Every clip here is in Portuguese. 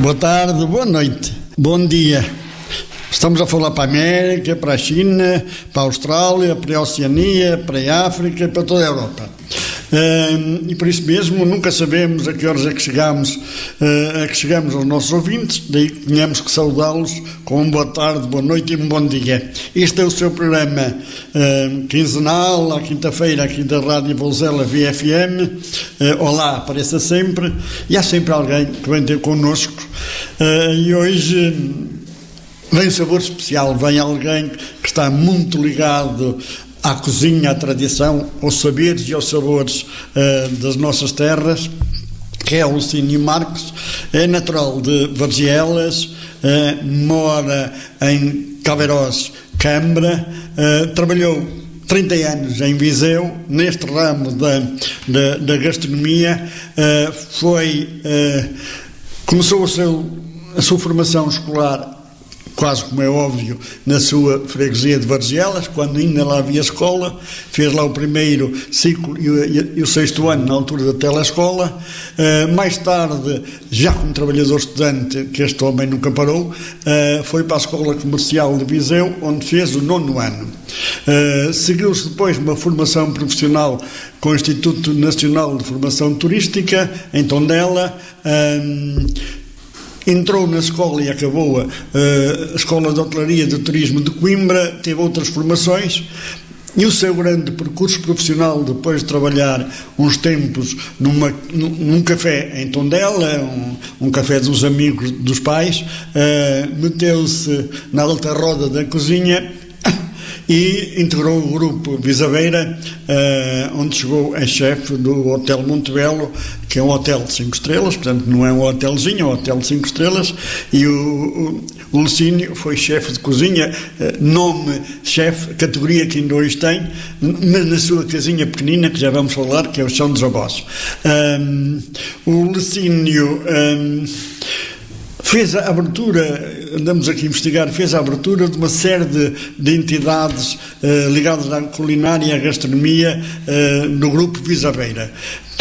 Boa tarde, boa noite, bom dia. Estamos a falar para a América, para a China, para a Austrália, para a Oceania, para a África, para toda a Europa. E por isso mesmo nunca sabemos a que horas é que chegamos aos nossos ouvintes, daí que tenhamos que saudá-los com boa tarde, boa noite e um bom dia. Este é o seu programa quinzenal, à quinta-feira, aqui da Rádio Vouzela VFM. Olá, apareça sempre, e há sempre alguém que vem ter connosco. E hoje vem um sabor especial, vem alguém que está muito ligado à cozinha, à tradição, aos saberes e aos sabores das nossas terras, que é o Lucínio Marques. É natural de Vargielas, mora em Calveiros, Câmara, trabalhou 30 anos em Viseu, neste ramo da gastronomia, começou a sua formação escolar, quase como é óbvio, na sua freguesia de Vargielas, quando ainda lá havia escola. Fez lá o primeiro ciclo e o sexto ano, na altura da telescola. Mais tarde, já como trabalhador estudante, que este homem nunca parou, foi para a Escola Comercial de Viseu, onde fez o 9º ano. Seguiu-se depois uma formação profissional com o Instituto Nacional de Formação Turística, em Tondela. Entrou na escola e acabou a Escola de Hotelaria e de Turismo de Coimbra, teve outras formações, e o seu grande percurso profissional, depois de trabalhar uns tempos num café em Tondela, um café dos amigos dos pais, meteu-se na alta roda da cozinha e integrou o grupo Visabeira, onde chegou a chefe do Hotel Montebello, que é um hotel de 5 estrelas, portanto não é um hotelzinho, é um hotel de 5 estrelas, e o Lucínio foi chefe de cozinha, nome chefe, categoria que ainda hoje tem, mas na sua casinha pequenina, que já vamos falar, que é o Chão dos Avós. O Lucínio fez a abertura, andamos aqui a investigar, fez a abertura de uma série de entidades ligadas à culinária e à gastronomia do grupo Visabeira.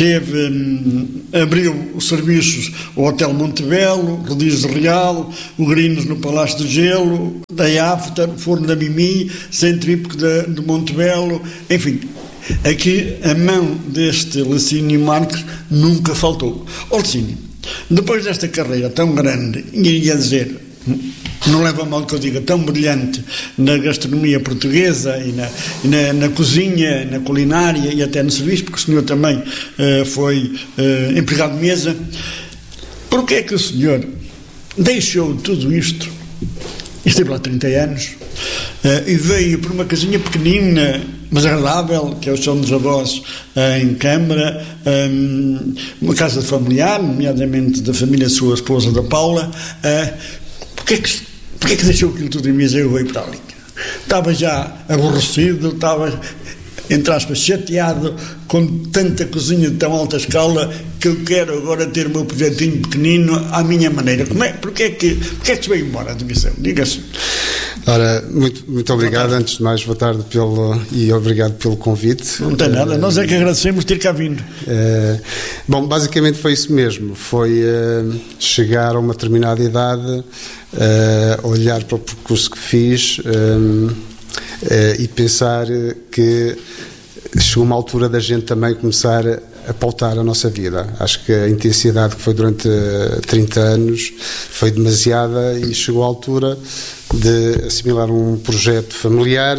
Abriu os serviços ao Hotel Montebello, Rodízio Real, o Grinos no Palácio do Gelo, da Afta, Forno da Mimi, Centrípico de Montebello, enfim. Aqui a mão deste Lucínio Marques nunca faltou. Lucínio, depois desta carreira tão grande, iria dizer, não leva a mal que eu diga, tão brilhante na gastronomia portuguesa e na cozinha, na culinária e até no serviço, porque o senhor também foi empregado de mesa. Porquê é que o senhor deixou tudo isto, esteve lá 30 anos, e veio por uma casinha pequenina, mas agradável, que é o Chão dos Avós, em Câmara, uma casa familiar, nomeadamente da família sua esposa, da Paula. Porquê é que deixou aquilo tudo em Viseu e veio para ali? Estava já aborrecido, estava, entre aspas, chateado com tanta cozinha de tão alta escala, que eu quero agora ter o meu projetinho pequenino à minha maneira. Porquê é que se veio embora de Viseu? Diga-se. Ora, muito obrigado, antes de mais, boa tarde e obrigado pelo convite. Não tem nada, nós é que agradecemos ter cá vindo. Bom, basicamente foi isso mesmo, foi chegar a uma determinada idade, olhar para o percurso que fiz e pensar que chegou uma altura da gente também começar a pautar a nossa vida. Acho que a intensidade que foi durante 30 anos foi demasiada e chegou à altura de assimilar um projeto familiar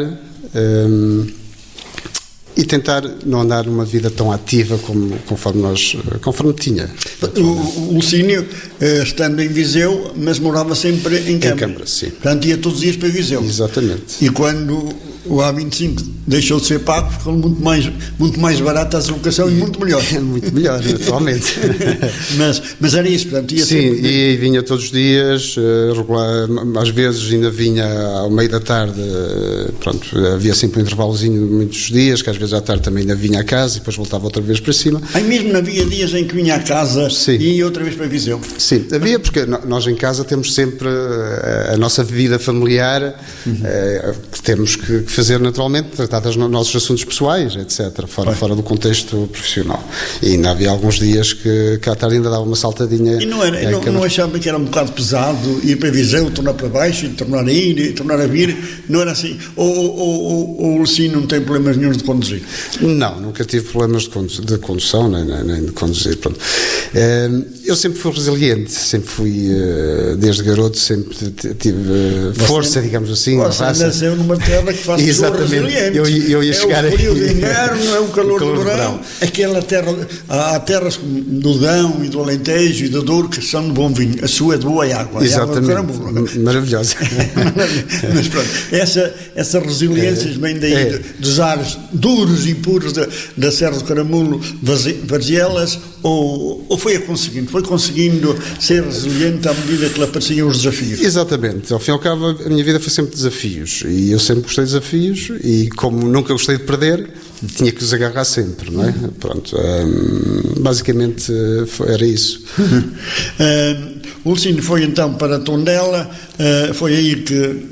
e tentar não andar numa vida tão ativa conforme tinha. O Lucínio, estando em Viseu, mas morava sempre em Câmara. Em Câmara, sim. Portanto, ia todos os dias para Viseu. Exatamente. E quando o A25 deixou de ser pago, ficou muito mais barato a deslocação e muito melhor. Muito melhor, naturalmente. mas era isso, portanto, ia sim, sempre... e vinha todos os dias, regular, às vezes ainda vinha ao meio da tarde, pronto, havia sempre um intervalozinho de muitos dias, que às vezes à tarde também ainda vinha a casa e depois voltava outra vez para cima. Aí mesmo havia dias em que vinha a casa, sim, e ia outra vez para Viseu? Sim, havia, porque nós em casa temos sempre a nossa vida familiar, que temos que que fazer naturalmente, tratar dos nossos assuntos pessoais, etc., fora do contexto profissional. E ainda havia alguns dias que à tarde ainda dava uma saltadinha. E não achava que era um bocado pesado ir para Viseu, tornar para baixo, e tornar a ir, e tornar a vir? Não era assim? Ou sim, não tem problemas nenhum de conduzir? Não, nunca tive problemas de condução, nem de conduzir. Pronto. Eu sempre fui resiliente, sempre fui, desde garoto, sempre tive força, digamos assim. Você nasceu numa terra que faz pessoas resilientes. Eu ia chegar aí. É o frio de inverno, é o calor do verão. Aquela terra, há terras do Dão e do Alentejo e do Douro que são de bom vinho. A sua é de boa água. Exatamente. Maravilhosa. Mas pronto, essa resiliência vem daí dos ares duros e puros da Serra do Caramulo, Varzelas, ou foi conseguindo ser resiliente à medida que lhe apareciam os desafios? Exatamente. Ao fim e ao cabo, a minha vida foi sempre desafios. E eu sempre gostei de desafios e, como nunca gostei de perder, tinha que os agarrar sempre, não é? Pronto. Basicamente era isso. O Licínio foi então para Tondela, foi aí que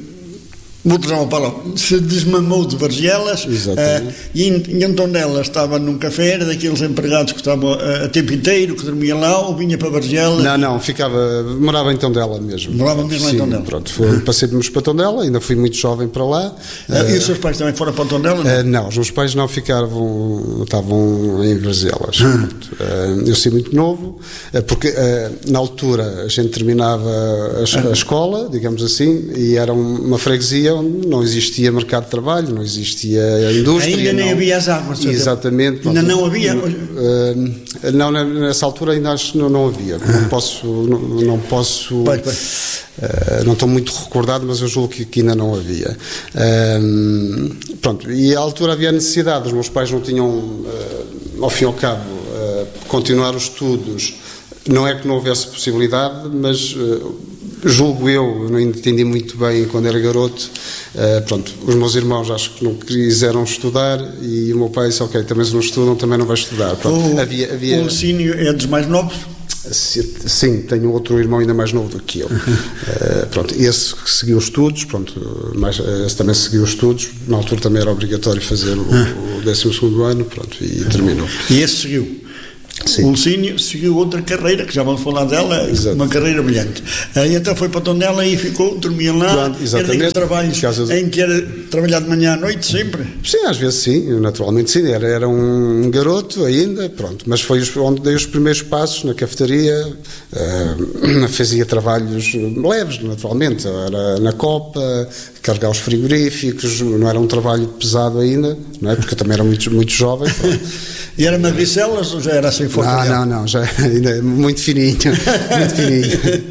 se desmamou de Varzelas, e em Tondela estava num café, era daqueles empregados que estavam a tempo inteiro, que dormia lá, ou vinha para Varzelas? Não, morava em Tondela mesmo. Morava mesmo em Tondela? Pronto, passei-nos para Tondela, ainda fui muito jovem para lá. E os seus pais também foram para Tondela? Não, os meus pais não estavam em Varzelas. Eu saí muito novo, porque na altura a gente terminava a escola, digamos assim, e era uma freguesia onde não existia mercado de trabalho, não existia indústria. Ainda nem havia as águas. Exatamente. Ainda não havia? Não, nessa altura ainda acho que não havia. Não posso não estou muito recordado, mas eu julgo que ainda não havia. Pronto, e à altura havia necessidade, os meus pais não tinham, ao fim e ao cabo, continuar os estudos. Não é que não houvesse possibilidade, mas julgo eu não entendi muito bem quando era garoto. Pronto, os meus irmãos acho que não quiseram estudar e o meu pai disse, ok, também se não estudam, também não vai estudar. Pronto, o Licínio é dos mais novos? Sim, tenho outro irmão ainda mais novo do que eu. Pronto, esse seguiu os estudos, esse também seguiu os estudos. Na altura também era obrigatório fazer o 12º ano, pronto, e terminou. E esse seguiu? Sim. O Licínio seguiu outra carreira, que já vamos falar dela, uma carreira brilhante. Então foi para Tondela e dormia lá. Era daqueles trabalhos em que era trabalhar de manhã à noite sempre? Sim, às vezes sim, naturalmente sim. Era um garoto ainda, pronto, mas foi onde dei os primeiros passos na cafetaria. Fazia trabalhos leves, naturalmente. Era na copa, carregar os frigoríficos, não era um trabalho pesado ainda, não é? Porque eu também era muito, muito jovem. E era magricelas ou já era assim forte? Não, já ainda é muito fininho, muito fininho.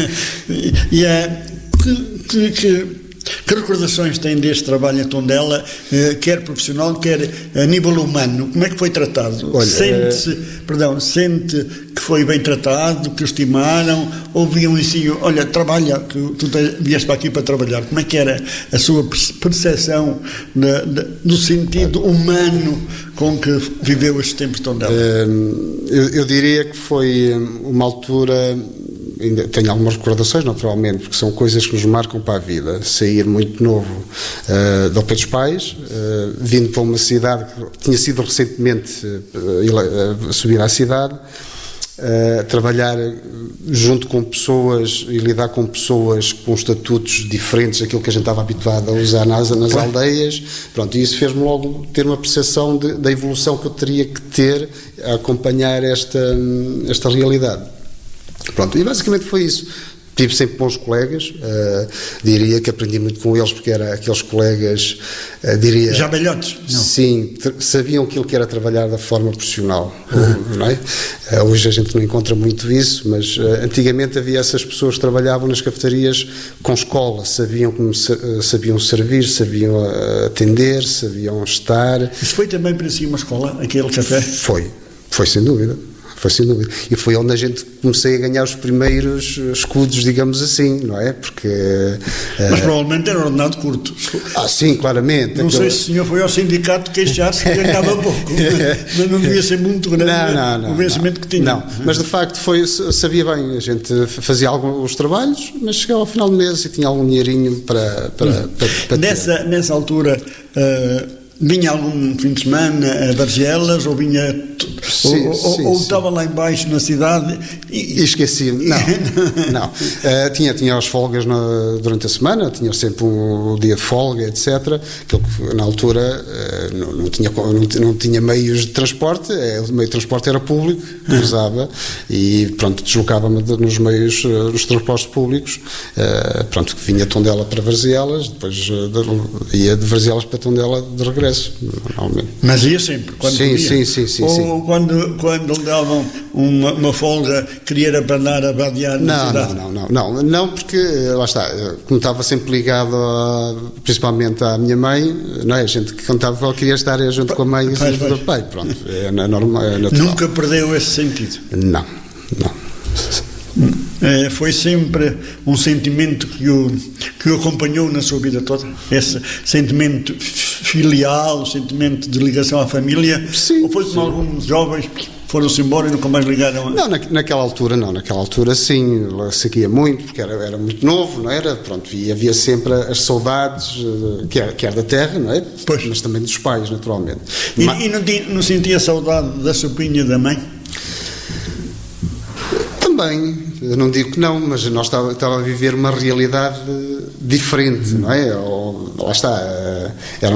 Que recordações tem deste trabalho em Tondela, quer profissional, quer a nível humano? Como é que foi tratado? Olha, sente que foi bem tratado, que o estimaram, ou viam em si, olha, trabalha, que tu vieste para aqui para trabalhar. Como é que era a sua percepção do sentido humano com que viveu este tempo de Tondela? Eu diria que foi uma altura... Ainda tenho algumas recordações, naturalmente, porque são coisas que nos marcam para a vida. Sair muito novo do pé dos pais, vindo para uma cidade que tinha sido recentemente subir à cidade, trabalhar junto com pessoas e lidar com pessoas com estatutos diferentes daquilo que a gente estava habituado a usar nas aldeias. Pronto, e isso fez-me logo ter uma percepção da evolução que eu teria que ter a acompanhar esta realidade. Pronto, e basicamente foi isso. Tive sempre bons colegas, diria que aprendi muito com eles, porque eram aqueles colegas, diria... Já velhotes? Não. Sim, sabiam aquilo que era trabalhar da forma profissional, não é? Hoje a gente não encontra muito isso, mas antigamente havia essas pessoas que trabalhavam nas cafetarias com escola, sabiam servir, sabiam atender, sabiam estar. Isso foi também para si uma escola, aquele café? Foi sem dúvida. Foi sem dúvida. E foi onde a gente comecei a ganhar os primeiros escudos, digamos assim, não é? Porque... Mas provavelmente era ordenado curto. Sim, claramente. Não sei se o senhor foi ao sindicato queixar-se que ganhava pouco, mas não devia ser muito grande o vencimento que tinha. Não, mas de facto sabia bem, a gente fazia alguns trabalhos, mas chegava ao final do mês e tinha algum dinheirinho para nessa altura... vinha algum fim de semana a Varzelas ou vinha ou estava lá embaixo na cidade e esqueci-me, não. Tinha as folgas durante a semana, tinha sempre um dia de folga, etc. Que na altura não tinha meios de transporte, o meio de transporte era público, que usava, e pronto, deslocava-me nos transportes públicos, pronto, que vinha de Tondela para Varzelas, depois ia de Varzelas para Tondela de regresso. Normalmente. Mas ia sempre? Sim. Ou quando lhe davam uma folga, queria para andar a vadear na cidade? Não, porque lá está, como estava sempre ligado principalmente à minha mãe, não é? A gente que cantava queria estar junto com a mãe e junto do pai, pronto, é normal, é natural. Nunca perdeu esse sentido? Não. Foi sempre um sentimento que o acompanhou na sua vida toda? Esse sentimento filial, sentimento de ligação à família? Sim. Ou foi como alguns jovens foram-se embora e nunca mais ligaram? Não, naquela altura sim, seguia muito, porque era muito novo, não era? Pronto, e havia sempre as saudades, quer da terra, não é? Pois. Mas também dos pais, naturalmente. E não sentia saudade da sopinha da mãe? Também, eu não digo que não, mas nós estava a viver uma realidade diferente, não é? Lá está,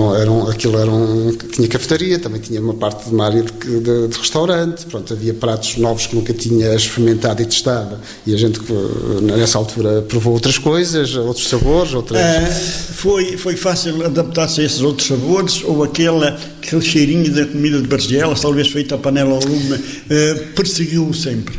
tinha cafetaria, também tinha uma parte de uma área de restaurante, pronto, havia pratos novos que nunca tinha experimentado e testado, e a gente nessa altura provou outras coisas, outros sabores, Foi fácil adaptar-se a esses outros sabores, ou aquele cheirinho da comida de Varzelas, talvez feita a panela ao lume, perseguiu-o sempre?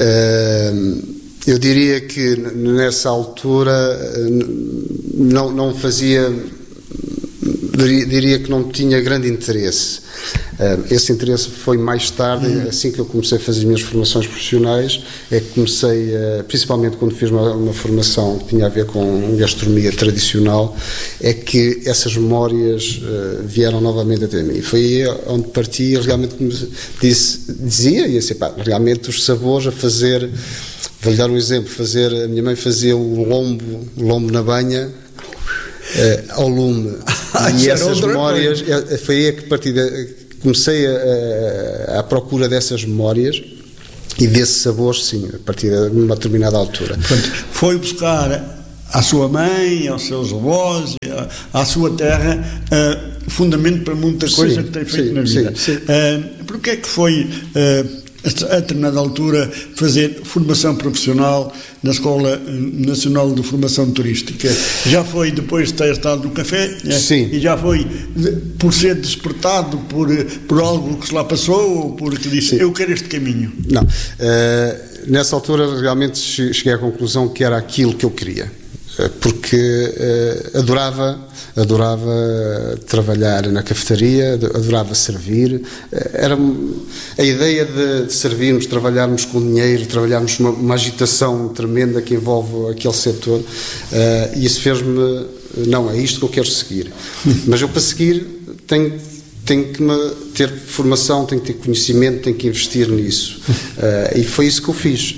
Eu diria que nessa altura não fazia, diria que não tinha grande interesse. Esse interesse foi mais tarde, assim que eu comecei a fazer as minhas formações profissionais, é que comecei, principalmente quando fiz uma formação que tinha a ver com gastronomia tradicional, é que essas memórias vieram novamente até mim. Foi aí onde parti e realmente dizia, realmente os sabores a fazer, vou-lhe dar um exemplo, a minha mãe fazia o lombo na banha, ao lume, e essas memórias, foi aí que comecei à procura dessas memórias e desse sabor, sim, a partir de uma determinada altura. Portanto, foi buscar à sua mãe, aos seus avós, à sua terra, fundamento para muita coisa que tem feito na vida. Porque é que foi, a determinada altura, fazer formação profissional na Escola Nacional de Formação Turística? Já foi depois de ter estado no café? Sim. E já foi por ser despertado por algo que se lá passou, ou porque disse, eu quero este caminho? Não. Nessa altura realmente cheguei à conclusão que era aquilo que eu queria, porque adorava trabalhar na cafetaria, adorava servir. Era a ideia de servirmos, trabalharmos com dinheiro, trabalharmos uma agitação tremenda que envolve aquele setor, e isso fez-me, não, é isto que eu quero seguir. Mas eu, para seguir, tenho que ter formação, tenho que ter conhecimento, tenho que investir nisso. E foi isso que eu fiz.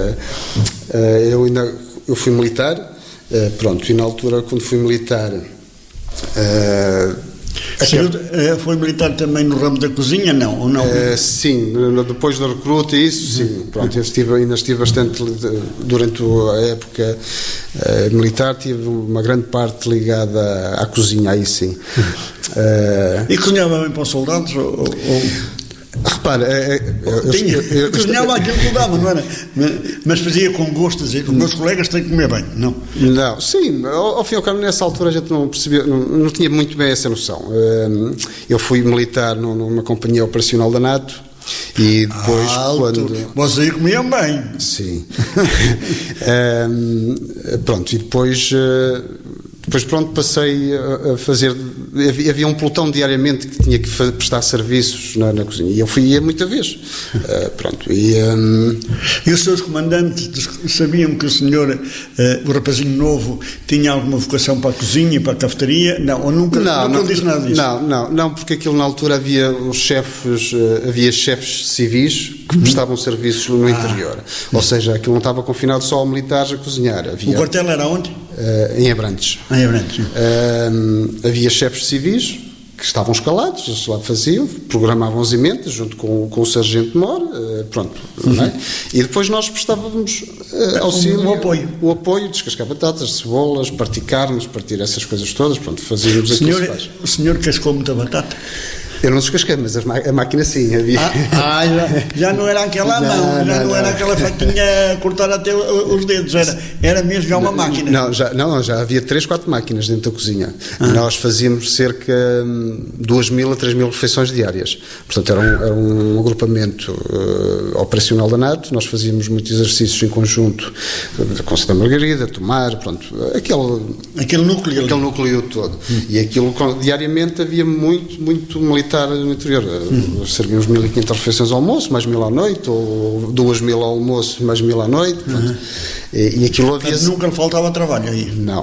Eu fui militar, pronto, e na altura, quando fui militar, foi militar também no ramo da cozinha, não? Ou não? Sim, depois da recruta, isso sim. Pronto, ainda estive bastante durante a época militar, tive uma grande parte ligada à cozinha, aí sim. E cozinhava bem para os soldados? Repara, eu cozinhava aquilo que eu dava, não era? Mas fazia com gosto, dizer, os meus colegas têm que comer bem, não? Não, sim, ao fim e ao cabo, nessa altura a gente não percebia, não tinha muito bem essa noção. Eu fui militar numa companhia operacional da NATO, e depois Vocês comiam bem. Sim. Pronto, e depois pronto, passei a fazer havia um pelotão diariamente que tinha que prestar serviços na cozinha, e eu ia muita vez. Pronto. E os seus comandantes sabiam que o senhor, o rapazinho novo, tinha alguma vocação para a cozinha e para a cafetaria? Não, ou nunca disse nada disso? Não, porque aquilo na altura havia chefes civis que prestavam serviços no interior. Ou seja, aquilo não estava confinado só a militares a cozinhar. O quartel era onde? Em Abrantes. Em Abrantes. Havia chefes civis que estavam escalados, eles lá faziam, programavam as emendas junto com o sargento-mor, pronto, não é? E depois nós prestávamos auxílio, o apoio, descascar batatas, cebolas, partir carnes, partir essas coisas todas, pronto, fazíamos aquilo que se faz. O senhor cascou muita batata? Eu não descasquei, mas a máquina sim havia. Já não era aquela mão, não era aquela faquinha a cortar até os dedos, era mesmo já uma máquina. Já havia 3, 4 máquinas dentro da cozinha. Nós fazíamos cerca de 2.000 a 3.000 refeições diárias. Portanto, era um agrupamento operacional da NATO. Nós fazíamos muitos exercícios em conjunto com Santa Margarida, Tomar, pronto, aquele núcleo todo. E aquilo, diariamente havia muito militar no interior. Servíamos 1.500 refeições ao almoço, mais 1.000 à noite, ou 2.000 ao almoço, mais 1.000 à noite. E aquilo havia... Nunca lhe faltava trabalho aí? Não,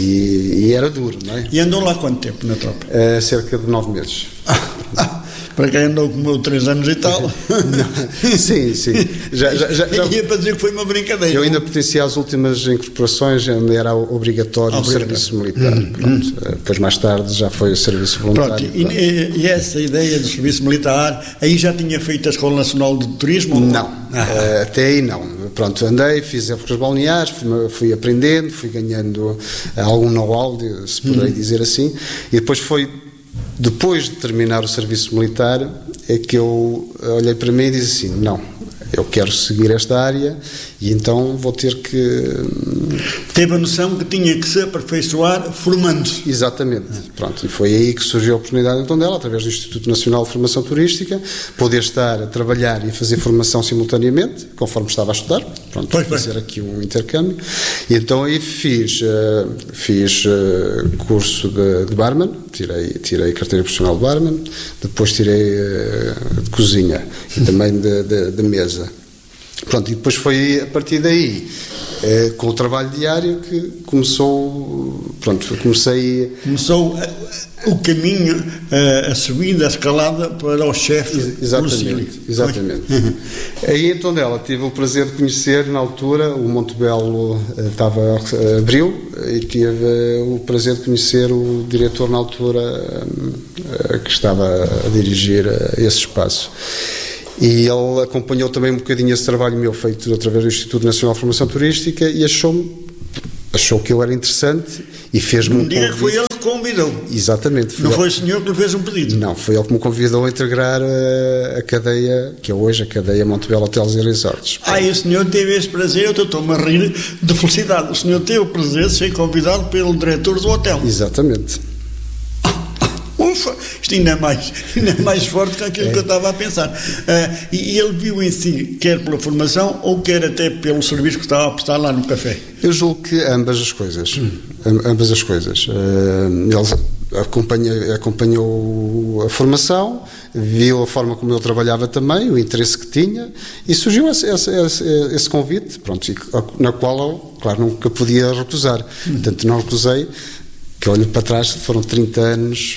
e era duro, não é? E andou lá quanto tempo na tropa? Cerca de 9 meses. Para quem andou como 3 anos e tal. Sim. Já ia para dizer que foi uma brincadeira. Eu ainda pertencia às últimas incorporações, onde era obrigatório o serviço militar. Depois, mais tarde, já foi o serviço voluntário. E essa ideia do serviço militar, aí já tinha feito a Escola Nacional de Turismo? Não, até aí não. Pronto, andei, fiz épocas balneares, fui aprendendo, fui ganhando algum know-how, se poderei dizer assim, e depois depois de terminar o serviço militar, é que eu olhei para mim e disse assim, não, eu quero seguir esta área e então vou ter que... Teve a noção que tinha que se aperfeiçoar formando-se. Exatamente. Pronto, e foi aí que surgiu a oportunidade então dela, através do Instituto Nacional de Formação Turística, poder estar a trabalhar e a fazer formação simultaneamente, conforme estava a estudar, pronto, fazer aqui um intercâmbio, e então aí fiz curso de barman, tirei carteira profissional de barman, depois tirei de cozinha e também de mesa. Pronto, e depois foi a partir daí, com o trabalho diário, que começou o caminho, a subida, a escalada para o chefe. Exatamente. Aí então dela tive o prazer de conhecer na altura, o Montebello abriu, e tive o prazer de conhecer o diretor na altura que estava a dirigir esse espaço. E ele acompanhou também um bocadinho esse trabalho meu feito através do Instituto Nacional de Formação Turística e achou que eu era interessante e fez-me um convite. Dia que foi ele que convidou. Exatamente. Não foi o senhor que lhe fez um pedido? Não, foi ele que me convidou a integrar a cadeia, que é hoje a cadeia Montebello Hotels e Resorts. E o senhor teve esse prazer, eu estou-me a rir de felicidade. O senhor teve o prazer de ser convidado pelo diretor do hotel. Exatamente. Ufa, isto ainda é mais forte que aquilo que eu estava a pensar. E ele viu em si, quer pela formação ou quer até pelo serviço que estava a prestar lá no café? Eu julgo que ambas as coisas. Ele acompanhou a formação, viu a forma como eu trabalhava também, o interesse que tinha, e surgiu esse convite, pronto, na qual eu, claro, nunca podia recusar. Portanto, não recusei, que olho para trás, foram 30 anos.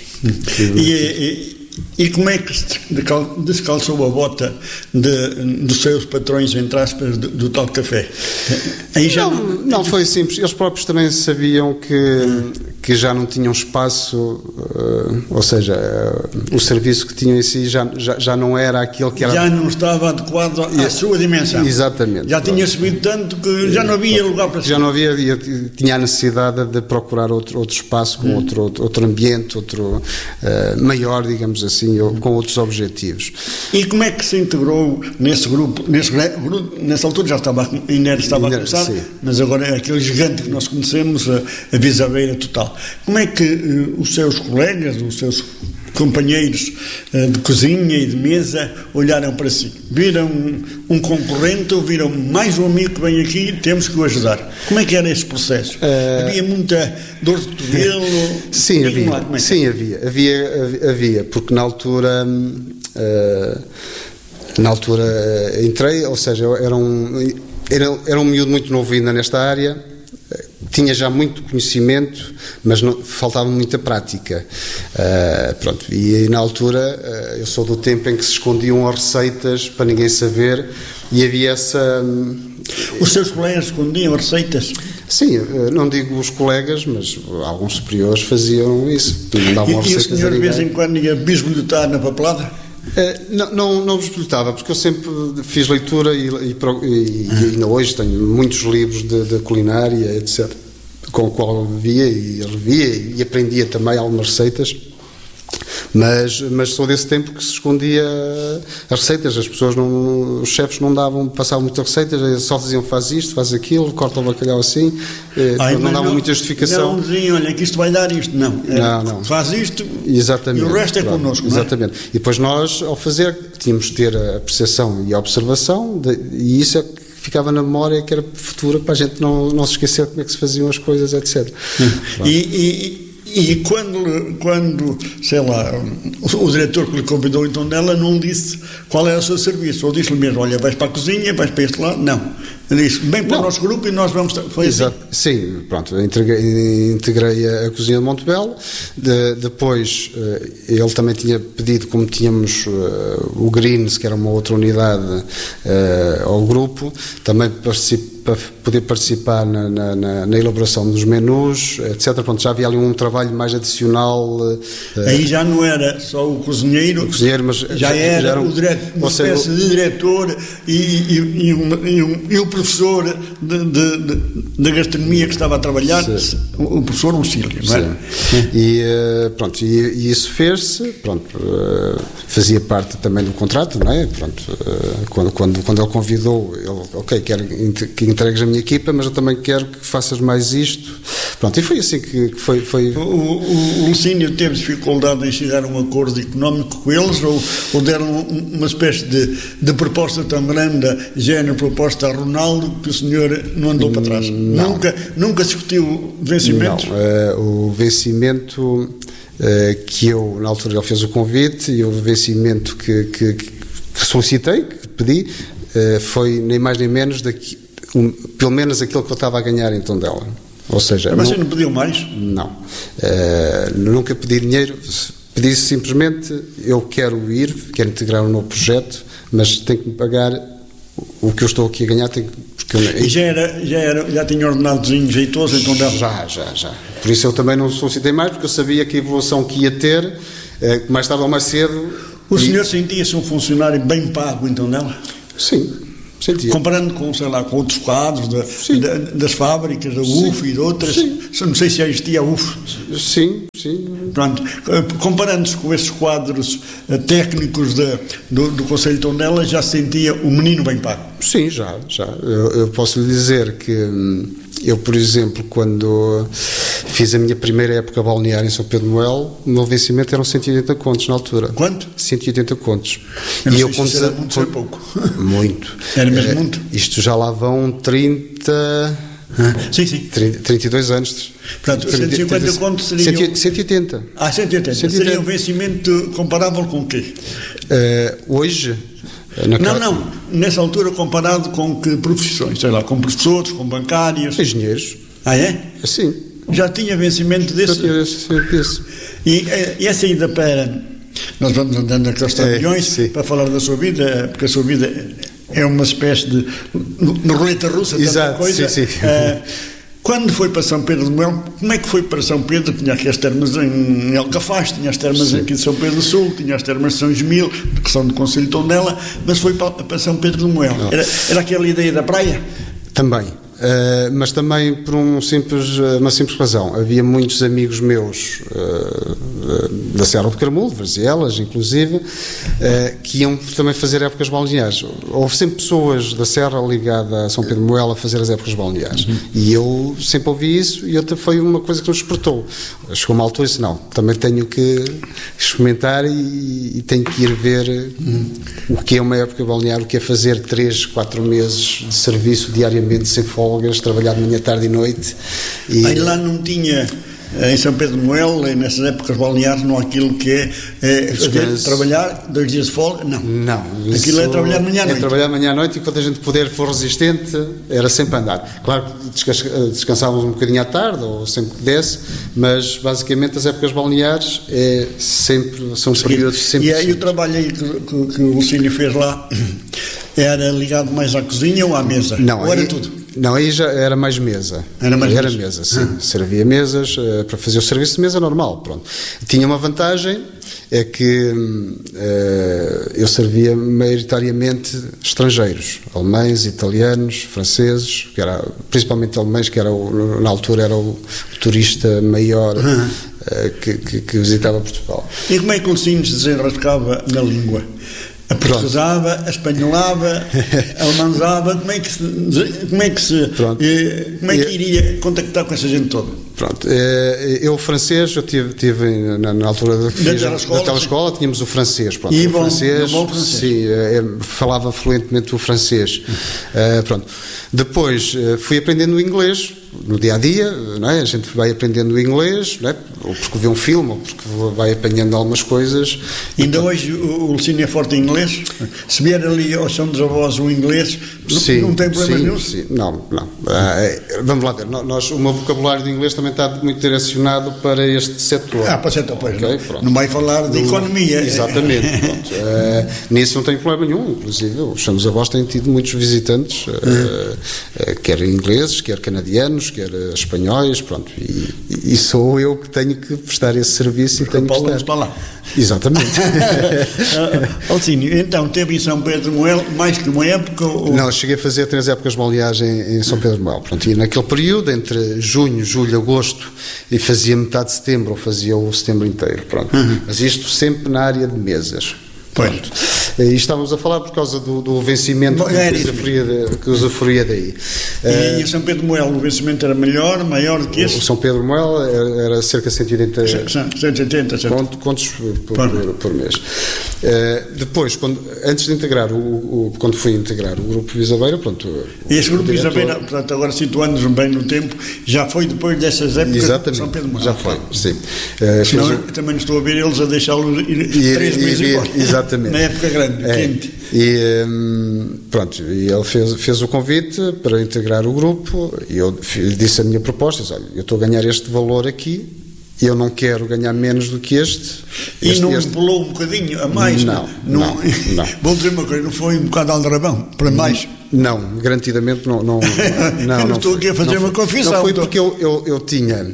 E como é que descalçou a bota dos seus patrões, entre aspas, do tal café? Aí já não foi simples. Eles próprios também sabiam que já não tinham espaço, ou seja, o serviço que tinham em si já não era aquele que era... Já não estava adequado à sua dimensão. Exatamente. Já tinha subido tanto que já não havia lugar para... Já não havia, tinha a necessidade de procurar outro espaço, com outro ambiente, maior, digamos assim, com outros objetivos. E como é que se integrou nesse grupo? Nessa altura ainda estava a começar, sim. Mas agora é aquele gigante que nós conhecemos, a Visabeira total. Como é que os seus colegas, os seus companheiros de cozinha e de mesa olharam para si? Viram um concorrente ou viram mais um amigo que vem aqui, temos que o ajudar? Como é que era esse processo? Havia muita dor de cotovelo? Sim, havia, porque na altura entrei, ou seja, era um miúdo muito novo ainda nesta área, tinha já muito conhecimento, mas faltava muita prática. Pronto, e na altura eu sou do tempo em que se escondiam as receitas para ninguém saber, e havia essa... Os seus colegas escondiam as receitas? Sim, não digo os colegas, mas alguns superiores faziam isso. E o senhor de vez em quando ia bisbilhotar na papelada? Não bisbilhotava, porque eu sempre fiz leitura e ainda hoje tenho muitos livros de culinária, etc., com o qual via e revia e aprendia também algumas receitas. Mas sou desse tempo que se escondia as receitas, as pessoas os chefes não passavam muitas receitas, só diziam faz isto, faz aquilo, corta o bacalhau assim, não davam muita justificação. Não diziam, olha, que isto vai dar isto, não. Faz isto. Exatamente, e o resto é connosco, exatamente. Não é? E depois nós, ao fazer, tínhamos de ter a percepção e a observação, e isso é que ficava na memória, que era futura, para a gente não se esquecer como é que se faziam as coisas, etc. E quando, sei lá, o diretor que lhe convidou em Tondela não lhe disse qual era o seu serviço, ou disse-lhe mesmo, olha, vais para a cozinha, vais para este lado, não. Ele disse, vem para o nosso grupo e nós vamos... Foi exato. Assim? Sim, pronto, integrei a cozinha de Montebello, depois ele também tinha pedido, como tínhamos o Greens, que era uma outra unidade, ao grupo, também para poder participar na elaboração dos menus, etc. Pronto, já havia ali um trabalho mais adicional. Aí já não era só o cozinheiro, mas já era uma espécie de diretor e o professor da gastronomia que estava a trabalhar, sim. O professor Lucílio, não é? E isso fez-se, fazia parte também do contrato, não é? Quando ele convidou, ele, ok, quero que entregues a minha equipa, mas eu também quero que faças mais isto. Pronto, e foi assim que foi... O Lucínio teve dificuldade em chegar a um acordo económico com eles, ou deram uma espécie de proposta tão grande, género proposta a Ronaldo, que o senhor não andou para trás? Nunca discutiu vencimentos? Não, o vencimento que eu, na altura, ele fez o convite, e o vencimento que solicitei, que pedi, foi nem mais nem menos pelo menos aquilo que eu estava a ganhar em Tondela. Ou seja, mas você não pediu mais? Não. Nunca pedi dinheiro, pedi simplesmente, eu quero integrar um novo projeto, mas tenho que me pagar o que eu estou aqui a ganhar. E já tinha ordenadozinho jeitoso em Tondela? Já. Por isso eu também não solicitei mais, porque eu sabia que a evolução que ia ter, mais tarde ou mais cedo... O senhor sentia-se um funcionário bem pago em Tondela? Sim. Sentia. Comparando com, sei lá, com outros quadros das fábricas, da UF e de outras, sim. Não sei se já existia a UF. Sim. Pronto, comparando-se com esses quadros técnicos do Conselho de Tondela, já sentia o menino bem pago? Sim, já. Eu posso lhe dizer que eu, por exemplo, quando fiz a minha primeira época balneária em São Pedro de Moel, o meu vencimento eram 180 contos na altura. Quanto? 180 contos. Eu não sei se era muito ou pouco. Muito. Era mesmo muito? Isto já lá vão 30... Sim. 32 anos. Portanto, 150 contos seriam... 180. 180. Seria um vencimento comparável com o quê? Hoje... Não. Nessa altura comparado com que profissões? Sei lá, com professores, com bancários? Engenheiros. Ah, é? Sim. Já tinha vencimento desse? Já tinha vencimento desse. E essa ida para... Nós vamos andando naqueles trambolhões para falar da sua vida, porque a sua vida é uma espécie de roleta russa, tanta coisa. Sim. Quando foi para São Pedro de Moel, como é que foi para São Pedro? Tinha aqui as termas em Alcafaz, tinha as termas aqui de São Pedro do Sul, tinha as termas de São Gemil, que são do Conselho de Tondela, mas foi para São Pedro de Moel. Era aquela ideia da praia? Também. Mas também por uma simples razão. Havia muitos amigos meus da Serra do Carmulo, de Varzelas, inclusive, que iam também fazer épocas balneares. Houve sempre pessoas da Serra ligada a São Pedro de Moel a fazer as épocas balneares. E eu sempre ouvi isso e foi uma coisa que nos despertou. Chegou uma altura e disse, não, também tenho que experimentar e tenho que ir ver o que é uma época balnear, o que é fazer 3, 4 meses de serviço diariamente, sem folgas, trabalhar de manhã, tarde e noite. Aí lá não tinha, em São Pedro de Moel, nessas épocas balneares, não há aquilo que é trabalhar 2 dias de folga, não. Não. Aquilo é trabalhar manhã à noite. É trabalhar manhã à noite e quando a gente puder for resistente, era sempre andar. Claro que descansávamos um bocadinho à tarde, ou sempre que desse, mas basicamente as épocas balneares são períodos sempre... E aí o trabalho aí que o Lucínio fez lá era ligado mais à cozinha ou à mesa? Não, ou era tudo? Não, aí já era mais mesa. Era mesa, sim. Servia mesas para fazer o serviço de mesa normal, pronto. Tinha uma vantagem, é que eu servia maioritariamente estrangeiros, alemães, italianos, franceses, principalmente alemães, que na altura era o turista maior que visitava Portugal. E como é que o Lucínio se desenrascava na língua? Aportuguesava, espanholava, alemanzava, como é que iria contactar com essa gente toda? Pronto, eu francês, eu tive na altura da telescola, tínhamos o francês, pronto, e o francês, sim, falava fluentemente o francês, pronto. Depois fui aprendendo o inglês no dia a dia, não é? A gente vai aprendendo o inglês, não é? Ou porque vê um filme, ou porque vai apanhando algumas coisas. Ainda hoje o Lucínio é forte em inglês? Se vier ali ao chão dos avós o inglês, não tem problema nenhum? Sim, não. Vamos lá ver, o meu vocabulário de inglês também está muito direcionado para este setor. Para o setor, pois. Okay, não vai falar de economia. Exatamente. Nisso não tem problema nenhum, inclusive o chão dos avós tem tido muitos visitantes, quer ingleses, quer canadianos, quer espanhóis, pronto, e sou eu que tenho que prestar esse serviço e tenho que estar. Para lá. Exatamente. Alcínio, então teve em São Pedro de Moel mais que uma época? Não, cheguei a fazer 3 épocas balneares em São Pedro de Moel. Pronto, e naquele período, entre junho, julho, agosto, e fazia metade de setembro, ou fazia o setembro inteiro, pronto. Mas isto sempre na área de mesas. Pronto. E estávamos a falar por causa do vencimento que usufruía daí. E o São Pedro de Moel, o vencimento era maior do que esse? O São Pedro de Moel era cerca de 180 contos por mês. Depois, antes de integrar, quando fui integrar o Grupo Visabeira, pronto... E esse Grupo Visabeira, portanto, agora situando-nos bem no tempo, já foi depois dessas épocas de São Pedro de Moel? Já foi, sim. Senão, também não estou a ver eles a deixá-lo ir 3 meses embora. Exatamente. Na época grande, quente. Pronto, e ele fez o convite para integrar o grupo e eu disse a minha proposta, disse, olha, eu estou a ganhar este valor aqui, eu não quero ganhar menos do que este. E não pulou um bocadinho a mais? Não. Vou dizer uma coisa, não foi um bocado aldrabão, para mais? Não, garantidamente não. Não estou aqui a fazer uma confissão. Não foi porque eu tinha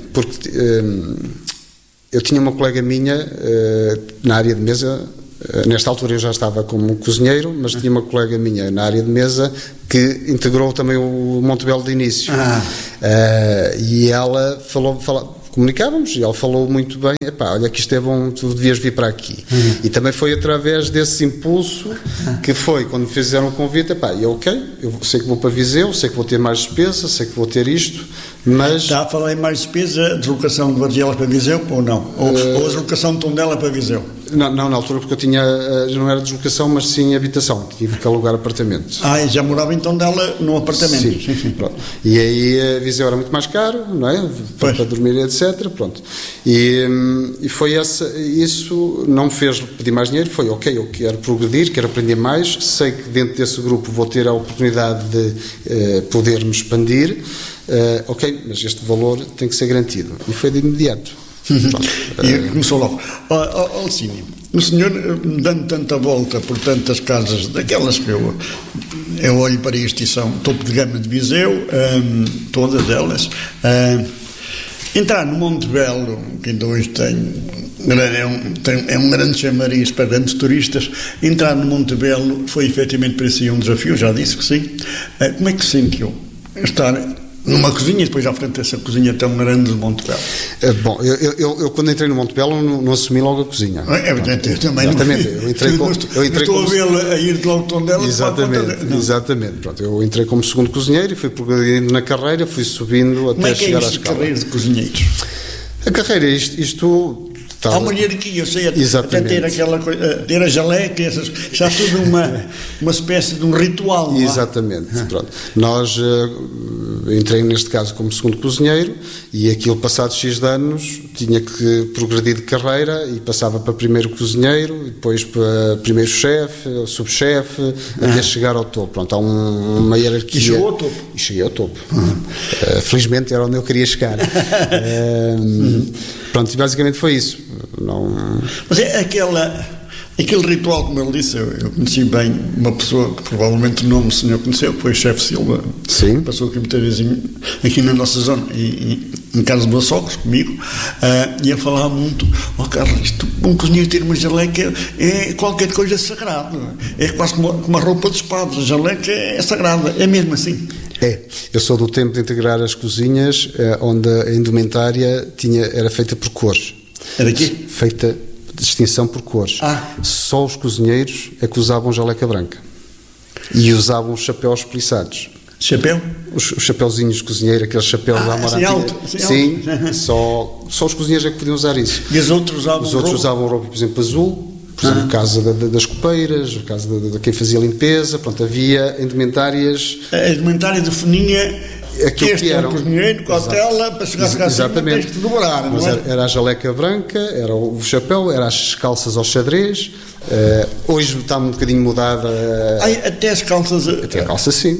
uma colega minha na área de mesa. Nesta altura eu já estava como cozinheiro, mas tinha uma colega minha na área de mesa que integrou também o Montebello de início. E ela comunicávamos e ela falou muito bem, olha que isto é bom, tu devias vir para aqui. E também foi através desse impulso que foi, quando me fizeram o convite, eu sei que vou para Viseu, sei que vou ter mais despesa, sei que vou ter isto, mas... Está a falar em mais despesa, deslocação de Varzelas para Viseu ou não? Ou a deslocação de Tondela para Viseu? Não, na altura porque eu tinha, não era deslocação, mas sim habitação, tive que alugar apartamento. Já morava então dela no apartamento? Sim. Pronto. E aí Viseu era muito mais caro, não é? Para dormir, etc. Pronto. E foi isso não me fez pedir mais dinheiro, foi eu quero progredir, quero aprender mais, sei que dentro desse grupo vou ter a oportunidade de poder me expandir, mas este valor tem que ser garantido. E foi de imediato. E começou logo. Alcínio, o senhor, dando tanta volta por tantas casas, daquelas que eu olho para isto e são topo de gama de Viseu, todas elas, entrar no Montebello, que ainda hoje é um grande chamariz para grandes turistas, entrar no Montebello foi efetivamente para si um desafio, já disse que sim. Como é que se sentiu estar numa cozinha, e depois à frente dessa cozinha tão grande de Montebello. Bom, eu quando entrei no Montebello não assumi logo a cozinha. É evidente, eu também exatamente, não. Eu entrei estou a vê-lo a ir de logo Tondela. Exatamente. Pronto, eu entrei como segundo cozinheiro e fui progredindo na carreira, fui subindo até chegar à escala. Como é que é isto, carreira de cozinheiros? A carreira, isto há uma hierarquia, eu sei, até ter aquela coisa, ter a jaleca, já tudo uma espécie de um ritual. Exatamente, pronto. Nós, entrei neste caso como segundo cozinheiro e aquilo, passados X de anos, tinha que progredir de carreira e passava para primeiro cozinheiro, e depois para primeiro chefe, subchefe, até chegar ao topo. Pronto, há uma hierarquia. E chegou ao topo? E cheguei ao topo. Felizmente era onde eu queria chegar. Pronto, e basicamente foi isso. Mas é aquele ritual, como ele disse, eu conheci bem uma pessoa que provavelmente o nome o senhor conheceu, foi o chefe Silva. Sim. Passou aqui muitas vezes aqui na nossa zona, em casa dos meus sogros, comigo, e ele falava muito: Carlos, um cozinheiro ter uma jaleca é qualquer coisa sagrada, é quase como uma roupa dos padres, a jaleca é sagrada, é mesmo assim. Eu sou do tempo de integrar as cozinhas, onde a indumentária era feita por cores. Era aqui? Feita distinção por cores. Só os cozinheiros é que usavam jaleca branca e usavam os chapéus peliçados. Chapéu? Os chapeuzinhos de cozinheiro, aqueles chapéus da Amora alto. Sim, só os cozinheiros é que podiam usar isso. E os outros usavam roupa, por exemplo, azul. Por exemplo, no caso das copeiras, no caso de quem fazia limpeza, pronto, havia indumentárias. A indumentária definia este é um cozinheiro, cautela, para chegar a cima tens que dobrar, não é? Era a jaleca branca, era o chapéu, era as calças ao xadrez. Hoje está um bocadinho mudada. Até as calças. Até a calça, sim.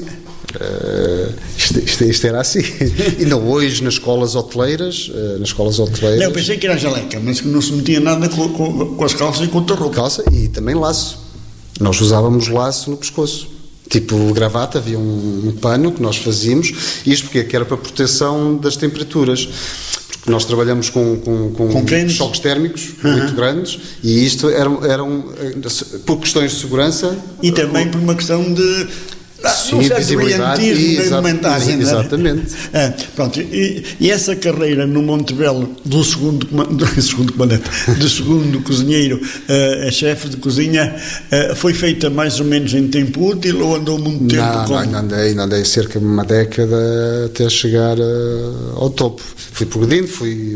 Isto era assim. Ainda hoje nas escolas hoteleiras. Não, eu pensei que era jaleca, mas que não se metia nada com as calças e com a roupa. Calça e também laço. Nós usávamos laço no pescoço, tipo gravata. Havia um pano que nós fazíamos, isto porque era para proteção das temperaturas, porque nós trabalhamos com choques térmicos muito grandes, e isto eram por questões de segurança e também por uma questão de visibilidade exatamente. Pronto, e essa carreira no Montebello do segundo cozinheiro a chefe de cozinha foi feita mais ou menos em tempo útil ou andou muito tempo? Não, andei cerca de uma década até chegar ao topo. Fui progredindo,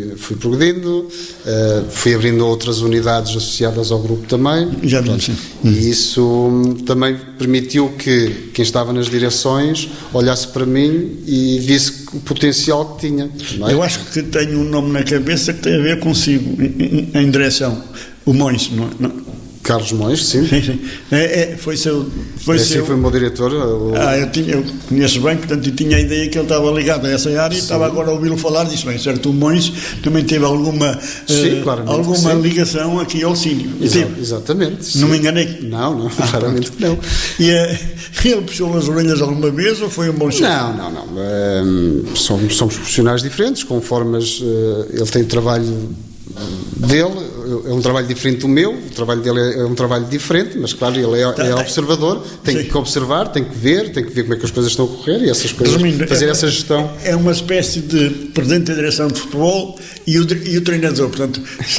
fui abrindo outras unidades associadas ao grupo também. Já pronto. E isso também permitiu que quem estava nas direções olhasse para mim e visse o potencial que tinha. Não é? Eu acho que tenho um nome na cabeça que tem a ver consigo, em direção. O Mões, não é? Carlos Mões, sim. Sim. Foi o meu diretor. Eu conheço bem, portanto, eu tinha a ideia que ele estava ligado a essa área, e estava agora a ouvi-lo falar, disse bem, certo, o Mões também teve alguma ligação aqui ao Cínio. Exatamente. Não me enganei? Não, claramente que não. E ele puxou as orelhas alguma vez ou foi um bom chefe? Não. Somos profissionais diferentes, com formas. Ele tem o trabalho dele, é um trabalho diferente do meu, o trabalho dele é um trabalho diferente, mas claro, ele é observador, tem que observar, tem que ver como é que as coisas estão a correr e essas coisas, fazer essa gestão. É uma espécie de presidente da direção de futebol e o treinador, portanto